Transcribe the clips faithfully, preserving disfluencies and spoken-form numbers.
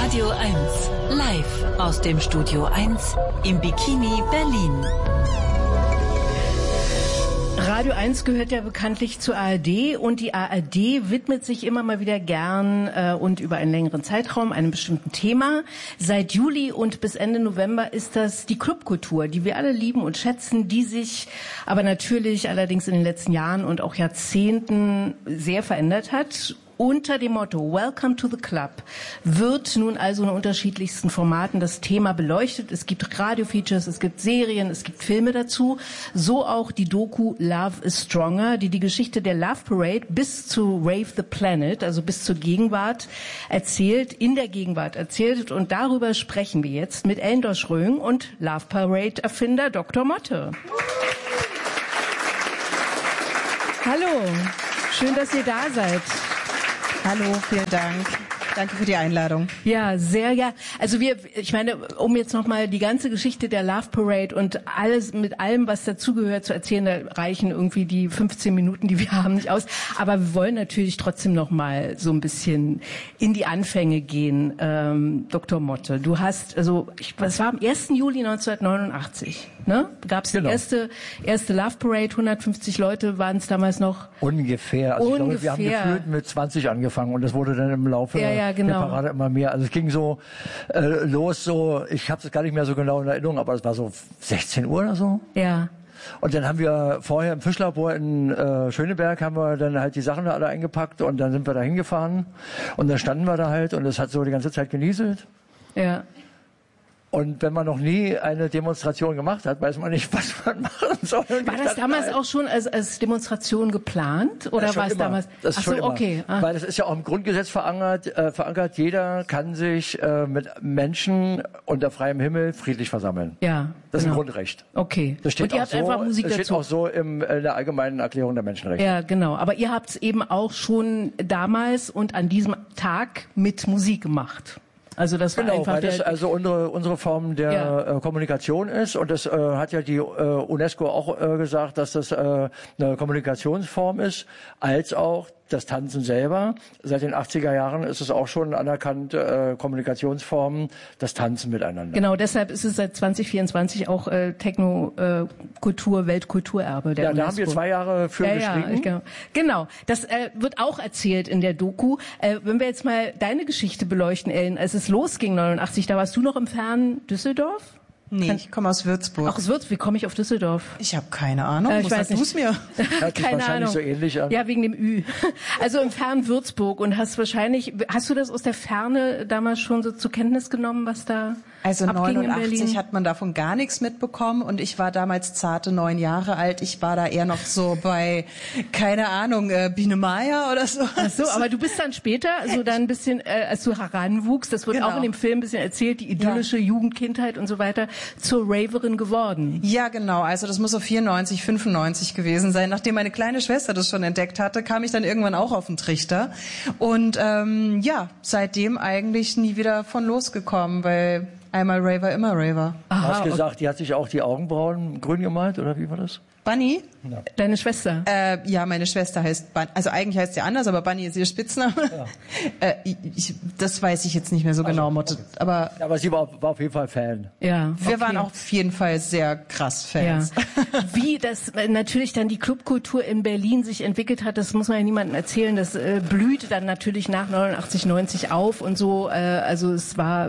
Radio eins, live aus dem Studio eins im Bikini Berlin. Radio eins gehört ja bekanntlich zur A R D und die A R D widmet sich immer mal wieder gern äh, und über einen längeren Zeitraum einem bestimmten Thema. Seit Juli und bis Ende November ist das die Clubkultur, die wir alle lieben und schätzen, die sich aber natürlich allerdings in den letzten Jahren und auch Jahrzehnten sehr verändert hat. Unter dem Motto Welcome to the Club wird nun also in unterschiedlichsten Formaten das Thema beleuchtet. Es gibt Radio-Features, es gibt Serien, es gibt Filme dazu. So auch die Doku Love is Stronger, die die Geschichte der Love Parade bis zu Rave the Planet, also bis zur Gegenwart erzählt, in der Gegenwart erzählt. Und darüber sprechen wir jetzt mit Ellen Dosch-Röng und Love Parade-Erfinder Doktor Motte. Hallo, schön, dass ihr da seid. Hallo, vielen Dank. Danke für die Einladung. Ja, sehr, ja. Also wir, ich meine, um jetzt nochmal die ganze Geschichte der Love Parade und alles mit allem, was dazugehört, zu erzählen, da reichen irgendwie die fünfzehn Minuten, die wir haben, nicht aus. Aber wir wollen natürlich trotzdem nochmal so ein bisschen in die Anfänge gehen. Ähm, Doktor Motte, du hast, also, ich, das war am ersten Juli neunzehnhundertneunundachtzig, ne? Gab es genau. die erste, erste Love Parade, hundertfünfzig Leute waren es damals noch. Ungefähr. Also Ungefähr. Ich glaube, wir haben gefühlt mit zwanzig angefangen und das wurde dann im Laufe ja, ja, genau. der Parade immer mehr. Also es ging so äh, los, so, ich habe es gar nicht mehr so genau in Erinnerung, aber es war so sechzehn Uhr oder so. Ja. Und dann haben wir vorher im Fischlabor in äh, Schöneberg haben wir dann halt die Sachen da alle eingepackt und dann sind wir da hingefahren und dann standen wir da halt und es hat so die ganze Zeit genieselt. Ja. Und wenn man noch nie eine Demonstration gemacht hat, weiß man nicht, was man machen soll. War das damals auch schon als, als Demonstration geplant? Oder ja, war es immer. damals? Das ist Ach so, schon immer. okay. Ah. Weil das ist ja auch im Grundgesetz verankert, äh, verankert. Jeder kann sich äh, mit Menschen unter freiem Himmel friedlich versammeln. Ja. Das genau. ist ein Grundrecht. Okay. Das steht Und ihr auch habt so, einfach Musik das dazu. steht auch so im, in der allgemeinen Erklärung der Menschenrechte. Ja, genau. Aber ihr habt es eben auch schon damals und an diesem Tag mit Musik gemacht. Also das war genau, einfach weil das der, also unsere unsere Form der ja. äh, Kommunikation ist und das äh, hat ja die äh, UNESCO auch äh, gesagt, dass das äh, eine Kommunikationsform ist, als auch das Tanzen selber. Seit den achtziger Jahren ist es auch schon anerkannte äh, Kommunikationsform, das Tanzen miteinander. Genau, deshalb ist es seit zwanzig vierundzwanzig auch äh, Techno-Kultur, äh, Weltkulturerbe der Ja, UNESCO. da haben wir zwei Jahre für ja, geschrieben. Ja, genau. genau, das äh, wird auch erzählt in der Doku. Äh, wenn wir jetzt mal deine Geschichte beleuchten, Ellen, als es losging neunundachtzig, da warst du noch im fernen Düsseldorf? Nee, ich komme aus Würzburg. Ach, aus Würzburg. Wie komme ich auf Düsseldorf? Ich habe keine Ahnung. Äh, ich Wo weiß sagst du es mir? Hört sich Keine wahrscheinlich Ahnung. so ähnlich an. Ja, wegen dem Ü. Also im fernen Würzburg und hast wahrscheinlich, hast du das aus der Ferne damals schon so zur Kenntnis genommen, was da Also abging in neunundachtzig Berlin? hat man davon gar nichts mitbekommen und ich war damals zarte neun Jahre alt. Ich war da eher noch so bei, keine Ahnung, äh, Biene Maya oder so. Ach so, aber du bist dann später, also dann ein bisschen, äh, als du heranwuchst, das wird Genau. auch in dem Film ein bisschen erzählt, die idyllische ja. Jugend, Kindheit und so weiter, zur Raverin geworden. Ja, genau. Also das muss so vierundneunzig, fünfundneunzig gewesen sein. Nachdem meine kleine Schwester das schon entdeckt hatte, kam ich dann irgendwann auch auf den Trichter. Und ähm, ja, seitdem eigentlich nie wieder von losgekommen, weil einmal Raver, immer Raver. Du hast gesagt, die hat sich auch die Augenbrauen grün gemalt, oder wie war das? Bunny? Ja. Deine Schwester? Äh, ja, meine Schwester heißt Bunny. Also eigentlich heißt sie anders, aber Bunny ist ihr Spitzname. Ja. äh, ich, das weiß ich jetzt nicht mehr so also, genau, Motte. Okay. Aber, ja, aber sie war, war auf jeden Fall Fan. Ja. Wir okay. waren auch auf jeden Fall sehr krass Fans. Ja. Wie das äh, natürlich dann die Clubkultur in Berlin sich entwickelt hat, das muss man ja niemandem erzählen. Das äh, blüht dann natürlich nach neunundachtzig, neunzig auf und so. Äh, also es war...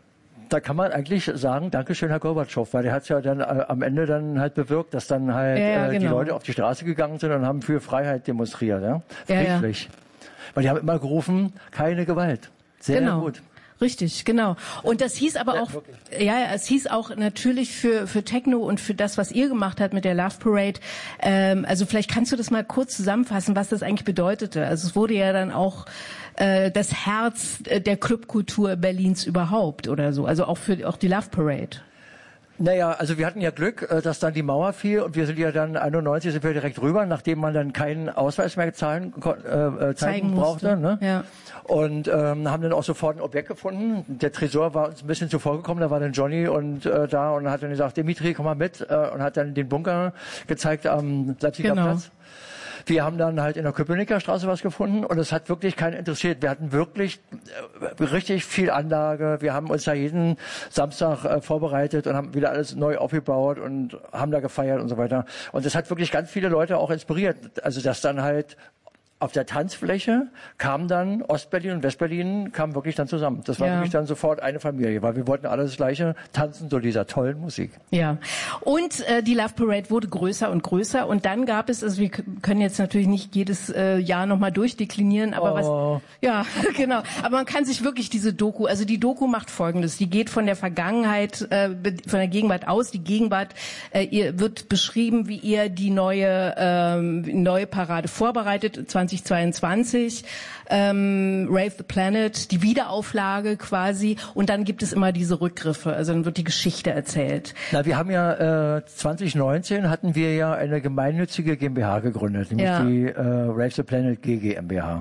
Da kann man eigentlich sagen, Dankeschön, Herr Gorbatschow, weil der hat es ja dann äh, am Ende dann halt bewirkt, dass dann halt ja, ja, äh, genau. die Leute auf die Straße gegangen sind und haben für Freiheit demonstriert, ja, ja friedlich. Ja. Weil die haben immer gerufen, keine Gewalt. Sehr genau. gut. Richtig, genau. Und das hieß aber auch, ja, ja, es hieß auch natürlich für für Techno und für das, was ihr gemacht habt mit der Love Parade. Ähm, also vielleicht kannst du das mal kurz zusammenfassen, was das eigentlich bedeutete. Also es wurde ja dann auch äh, das Herz der Clubkultur Berlins überhaupt oder so. Also auch für auch die Love Parade. Naja, also wir hatten ja Glück, dass dann die Mauer fiel und wir sind ja dann einundneunzig sind wir direkt rüber, nachdem man dann keinen Ausweis mehr zahlen, äh, zeigen brauchte. Ne? Ja. Und ähm, haben dann auch sofort ein Objekt gefunden. Der Tresor war uns ein bisschen zuvor gekommen, da war dann Johnny und äh, da und hat dann gesagt, Dimitri, komm mal mit äh, und hat dann den Bunker gezeigt am Leipziger genau. Platz. Wir haben dann halt in der Köpenicker Straße was gefunden und es hat wirklich keinen interessiert. Wir hatten wirklich äh, richtig viel Anlage. Wir haben uns da jeden Samstag äh, vorbereitet und haben wieder alles neu aufgebaut und haben da gefeiert und so weiter. Und das hat wirklich ganz viele Leute auch inspiriert. Also dass dann halt auf der Tanzfläche kam dann Ostberlin und Westberlin kamen wirklich dann zusammen. Das war ja. wirklich dann sofort eine Familie, weil wir wollten alle das Gleiche tanzen zu dieser tollen Musik. Ja. Und äh, die Love Parade wurde größer und größer und dann gab es, also wir können jetzt natürlich nicht jedes äh, Jahr nochmal durchdeklinieren, aber oh. was, ja, genau. Aber man kann sich wirklich diese Doku, also die Doku macht Folgendes: Die geht von der Vergangenheit, äh, von der Gegenwart aus. Die Gegenwart äh, ihr wird beschrieben, wie ihr die neue ähm, neue Parade vorbereitet. zweitausendzweiundzwanzig, ähm, Rave the Planet, die Wiederauflage quasi, und dann gibt es immer diese Rückgriffe, also dann wird die Geschichte erzählt. Na, wir haben ja äh, zwanzig neunzehn hatten wir ja eine gemeinnützige GmbH gegründet, nämlich ja. die äh, Rave the Planet G GmbH.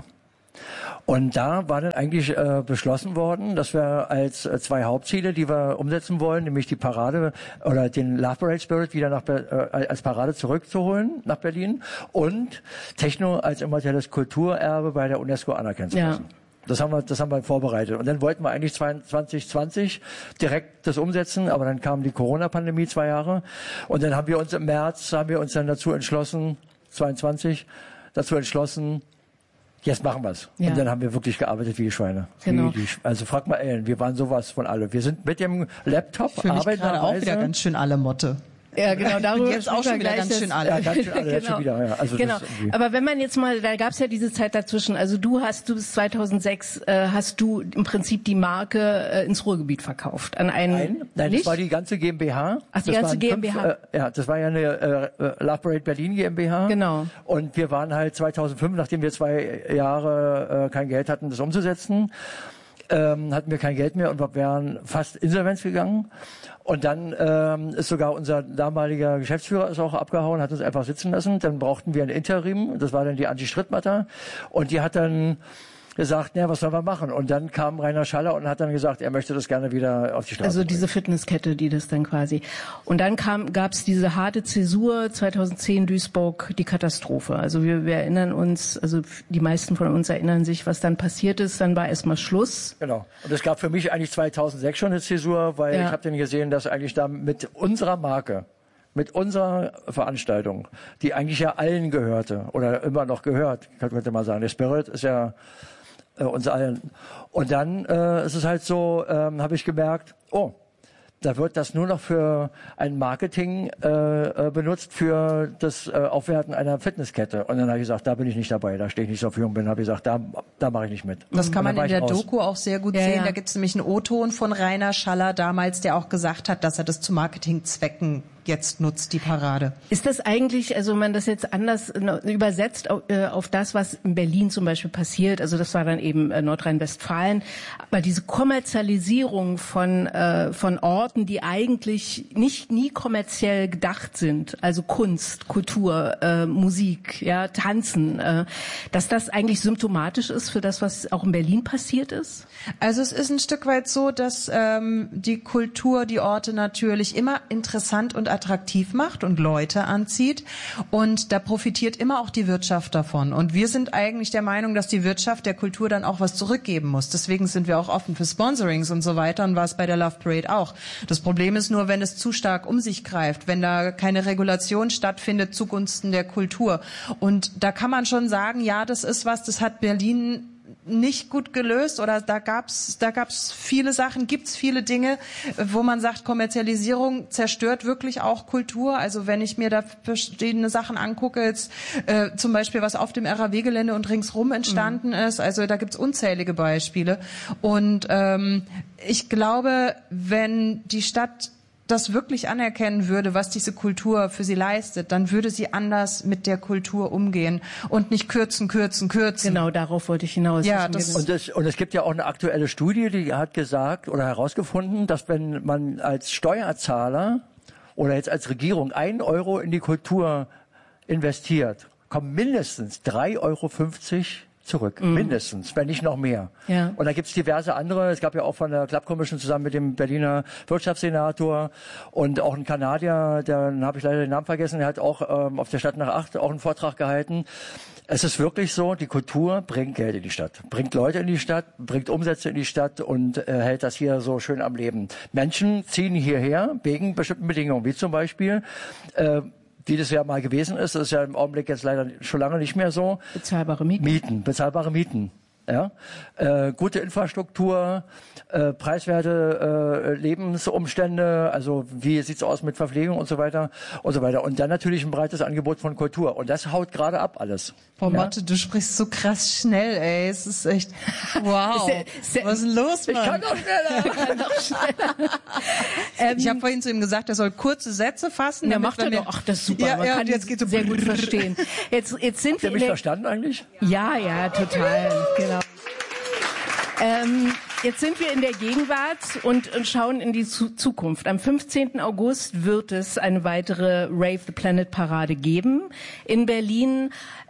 Und da war dann eigentlich äh, beschlossen worden, dass wir als äh, zwei Hauptziele, die wir umsetzen wollen, nämlich die Parade oder den Love Parade Spirit wieder nach Be äh, als Parade zurückzuholen nach Berlin und Techno als immaterielles Kulturerbe bei der UNESCO anerkennen zu lassen. Ja. Das haben wir, das haben wir vorbereitet. Und dann wollten wir eigentlich zwanzig zwanzig direkt das umsetzen, aber dann kam die Corona-Pandemie zwei Jahre. Und dann haben wir uns im März, haben wir uns dann dazu entschlossen, zweiundzwanzig, dazu entschlossen, jetzt machen wir's. Ja. Und dann haben wir wirklich gearbeitet wie die Schweine. Genau. Wie die, also frag mal Ellen, wir waren sowas von alle. Wir sind mit dem Laptop, ich fühle mich gerade auch wieder ganz schön alle Motte. Ja, genau, darüber jetzt auch schon wieder ganz schön alle. Ja, ganz schön alle, genau. jetzt schon wieder, ja. Also genau. Aber wenn man jetzt mal, da gab es ja diese Zeit dazwischen. Also du hast, du bis zweitausendsechs äh, hast du im Prinzip die Marke äh, ins Ruhrgebiet verkauft an einen. Nein, nein, nicht? das war die ganze GmbH. Ach, die das ganze GmbH. Fünf, äh, ja, das war ja eine äh, Love Parade Berlin GmbH. Genau. Und wir waren halt zweitausendfünf, nachdem wir zwei Jahre äh, kein Geld hatten, das umzusetzen, ähm, hatten wir kein Geld mehr und wir wären fast Insolvenz gegangen. Und dann ähm, ist sogar unser damaliger Geschäftsführer ist auch abgehauen, hat uns einfach sitzen lassen. Dann brauchten wir ein Interim, das war dann die Anti Strittmatter. Und die hat dann gesagt, na, was sollen wir machen? Und dann kam Rainer Schaller und hat dann gesagt, er möchte das gerne wieder auf die Straße Also bringen. diese Fitnesskette, die das dann quasi. Und dann kam, gab's diese harte Zäsur, zweitausendzehn Duisburg, die Katastrophe. Also wir, wir erinnern uns, also die meisten von uns erinnern sich, was dann passiert ist. Dann war erstmal Schluss. Genau. Und es gab für mich eigentlich zweitausendsechs schon eine Zäsur, weil ja. ich habe dann gesehen, dass eigentlich da mit unserer Marke, mit unserer Veranstaltung, die eigentlich ja allen gehörte oder immer noch gehört, könnte man sagen. Der Spirit ist ja äh, uns allen. Und dann äh, ist es halt so, ähm, habe ich gemerkt, oh, da wird das nur noch für ein Marketing äh, benutzt für das äh, Aufwerten einer Fitnesskette. Und dann habe ich gesagt, da bin ich nicht dabei, da stehe ich nicht so jung bin. Habe ich gesagt, da, da mache ich nicht mit. Das kann man in der Doku auch sehr gut ja, sehen. Ja. Da gibt es nämlich einen O-Ton von Rainer Schaller damals, der auch gesagt hat, dass er das zu Marketingzwecken jetzt nutzt, die Parade. Ist das eigentlich, also wenn man das jetzt anders übersetzt auf, äh, auf das, was in Berlin zum Beispiel passiert, also das war dann eben äh, Nordrhein-Westfalen, aber diese Kommerzialisierung von äh, von Orten, die eigentlich nicht nie kommerziell gedacht sind, also Kunst, Kultur, äh, Musik, ja, Tanzen, äh, dass das eigentlich symptomatisch ist für das, was auch in Berlin passiert ist? Also es ist ein Stück weit so, dass ähm, die Kultur die Orte natürlich immer interessant und attraktiv macht und Leute anzieht. Und da profitiert immer auch die Wirtschaft davon. Und wir sind eigentlich der Meinung, dass die Wirtschaft der Kultur dann auch was zurückgeben muss. Deswegen sind wir auch offen für Sponsorings und so weiter. Und war es bei der Love Parade auch. Das Problem ist nur, wenn es zu stark um sich greift, wenn da keine Regulation stattfindet zugunsten der Kultur. Und da kann man schon sagen, ja, das ist was, das hat Berlin nicht gut gelöst oder da gab's da gab's viele Sachen, gibt's viele Dinge, wo man sagt, Kommerzialisierung zerstört wirklich auch Kultur. Also wenn ich mir da verschiedene Sachen angucke, jetzt äh, zum Beispiel was auf dem R A W-Gelände und ringsrum entstanden mhm. ist, also da gibt's unzählige Beispiele. Und ähm, ich glaube, wenn die Stadt das wirklich anerkennen würde, was diese Kultur für sie leistet, dann würde sie anders mit der Kultur umgehen und nicht kürzen, kürzen, kürzen. Genau, darauf wollte ich hinaus. Ja, das und, das, und es gibt ja auch eine aktuelle Studie, die hat gesagt oder herausgefunden, dass wenn man als Steuerzahler oder jetzt als Regierung einen Euro in die Kultur investiert, kommen mindestens drei Euro fünfzig zurück, mhm. mindestens, wenn nicht noch mehr. Ja. Und da gibt's diverse andere. Es gab ja auch von der Club Commission zusammen mit dem Berliner Wirtschaftssenator und auch ein Kanadier, den habe ich leider den Namen vergessen, der hat auch ähm, auf der Stadt nach acht auch einen Vortrag gehalten. Es ist wirklich so, die Kultur bringt Geld in die Stadt, bringt Leute in die Stadt, bringt Umsätze in die Stadt und äh, hält das hier so schön am Leben. Menschen ziehen hierher wegen bestimmten Bedingungen, wie zum Beispiel äh, wie das ja mal gewesen ist, das ist ja im Augenblick jetzt leider schon lange nicht mehr so. Bezahlbare Mieten. Mieten, bezahlbare Mieten. Ja, äh, gute Infrastruktur, äh, preiswerte äh, Lebensumstände, also wie sieht's aus mit Verpflegung und so weiter und so weiter. Und dann natürlich ein breites Angebot von Kultur. Und das haut gerade ab alles. Boah, ja? Mathe, du sprichst so krass schnell, ey. Es ist echt, wow. Ist der, ist der, was ist denn los, Mann? Ich kann doch schneller. Ich kann doch schneller. ähm, ich habe vorhin zu ihm gesagt, er soll kurze Sätze fassen. Ja, macht er doch. Ach, das ist super. Ja, Man ja, kann jetzt geht's so sehr gut verstehen. Jetzt, jetzt sind Habt ihr wir mich der, verstanden eigentlich? Ja, ja, total. Genau. Ähm, jetzt sind wir in der Gegenwart und, und schauen in die Zu- Zukunft. Am fünfzehnten August wird es eine weitere Rave the Planet Parade geben in Berlin.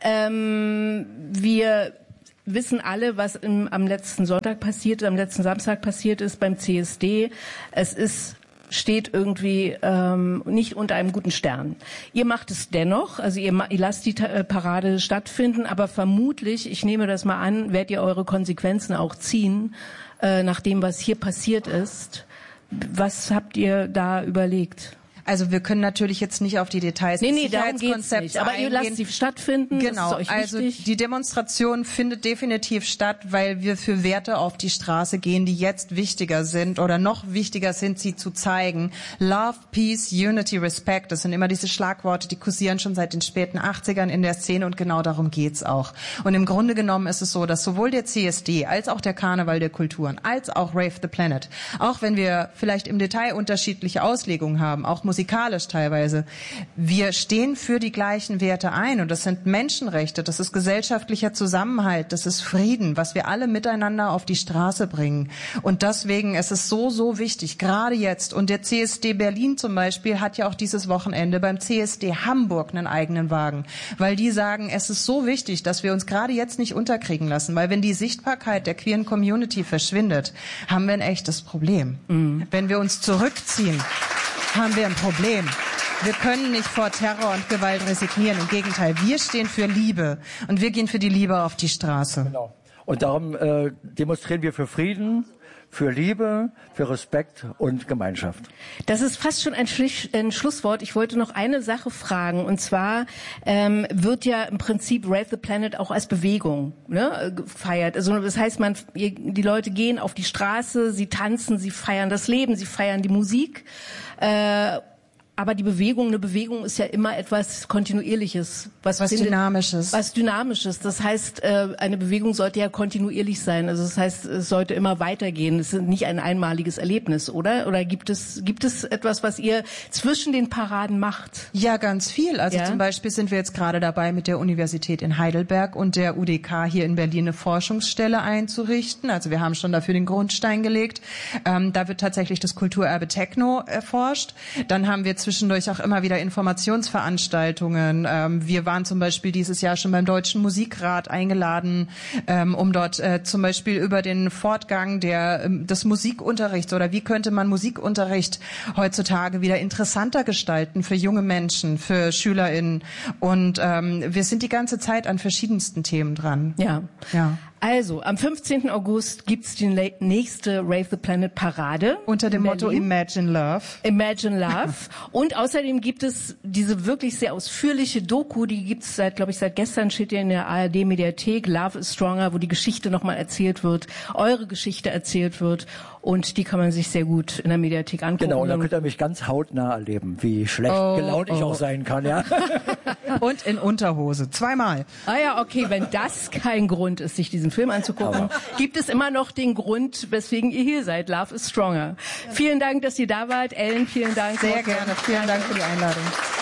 Ähm, wir wissen alle, was im, am letzten Sonntag passiert, am letzten Samstag passiert ist beim C S D. Es ist steht irgendwie ähm, nicht unter einem guten Stern. Ihr macht es dennoch, also ihr, ihr lasst die Ta- Parade stattfinden, aber vermutlich, ich nehme das mal an, werdet ihr eure Konsequenzen auch ziehen, äh, nach dem, was hier passiert ist. Was habt ihr da überlegt? Also wir können natürlich jetzt nicht auf die Details nee, des nee, darum geht's nicht. Aber ihr lasst sie stattfinden. Genau, das ist euch also wichtig. Die Demonstration findet definitiv statt, weil wir für Werte auf die Straße gehen, die jetzt wichtiger sind oder noch wichtiger sind, sie zu zeigen. Love, Peace, Unity, Respect, das sind immer diese Schlagworte, die kursieren schon seit den späten achtzigern in der Szene und genau darum geht's auch. Und im Grunde genommen ist es so, dass sowohl der C S D als auch der Karneval der Kulturen, als auch Rave the Planet, auch wenn wir vielleicht im Detail unterschiedliche Auslegungen haben, auch musikalisch teilweise. Wir stehen für die gleichen Werte ein und das sind Menschenrechte, das ist gesellschaftlicher Zusammenhalt, das ist Frieden, was wir alle miteinander auf die Straße bringen. Und deswegen ist es so, so wichtig, gerade jetzt. Und der C S D Berlin zum Beispiel hat ja auch dieses Wochenende beim C S D Hamburg einen eigenen Wagen, weil die sagen, es ist so wichtig, dass wir uns gerade jetzt nicht unterkriegen lassen, weil wenn die Sichtbarkeit der queeren Community verschwindet, haben wir ein echtes Problem. Mhm. Wenn wir uns zurückziehen, haben wir ein Problem. Wir können nicht vor Terror und Gewalt resignieren. Im Gegenteil, wir stehen für Liebe und wir gehen für die Liebe auf die Straße. Genau. Und darum äh, demonstrieren wir für Frieden, für Liebe, für Respekt und Gemeinschaft. Das ist fast schon ein, Schlich, ein Schlusswort. Ich wollte noch eine Sache fragen. Und zwar ähm, wird ja im Prinzip Rave the Planet auch als Bewegung, ne, gefeiert. Also das heißt, man, die Leute gehen auf die Straße, sie tanzen, sie feiern das Leben, sie feiern die Musik. Äh, Aber die Bewegung, eine Bewegung ist ja immer etwas Kontinuierliches. Was, was findet, Dynamisches. Was Dynamisches. Das heißt, eine Bewegung sollte ja kontinuierlich sein. Also das heißt, es sollte immer weitergehen. Es ist nicht ein einmaliges Erlebnis, oder? Oder gibt es, gibt es etwas, was ihr zwischen den Paraden macht? Ja, ganz viel. Also ja? Zum Beispiel sind wir jetzt gerade dabei, mit der Universität in Heidelberg und der U D K hier in Berlin eine Forschungsstelle einzurichten. Also wir haben schon dafür den Grundstein gelegt. Ähm, da wird tatsächlich das Kulturerbe Techno erforscht. Dann haben wir zwischendurch auch immer wieder Informationsveranstaltungen. Ähm, wir waren zum Beispiel dieses Jahr schon beim Deutschen Musikrat eingeladen, ähm, um dort äh, zum Beispiel über den Fortgang der, ähm, des Musikunterrichts oder wie könnte man Musikunterricht heutzutage wieder interessanter gestalten für junge Menschen, für SchülerInnen. Und ähm, wir sind die ganze Zeit an verschiedensten Themen dran. Ja. Ja. Also, am fünfzehnten August gibt's die nächste Rave the Planet Parade. Unter dem Motto Imagine Love. Imagine Love. Und außerdem gibt es diese wirklich sehr ausführliche Doku, die gibt's seit, glaube ich, seit gestern steht ja in der A R D-Mediathek, Love is Stronger, wo die Geschichte nochmal erzählt wird, eure Geschichte erzählt wird. Und die kann man sich sehr gut in der Mediathek angucken. Genau, und da könnt ihr mich ganz hautnah erleben, wie schlecht oh, gelaunt ich oh. auch sein kann, ja. Und in Unterhose, zweimal. Ah ja, okay, wenn das kein Grund ist, sich diesen Film anzugucken, aber gibt es immer noch den Grund, weswegen ihr hier seid. Love is Stronger. Vielen Dank, dass ihr da wart. Ellen, vielen Dank. Sehr gerne. Vielen Dank für die Einladung.